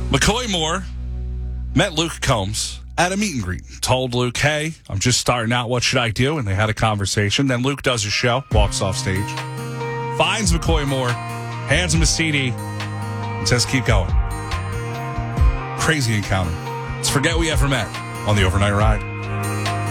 McCoy Moore met Luke Combs at a meet and greet. Told Luke, hey, I'm just starting out. What should I do? And they had a conversation. Then Luke does his show, walks off stage, finds McCoy Moore, hands him a CD, and says, keep going. Crazy encounter. Let's forget we ever met on the Overnight Ride.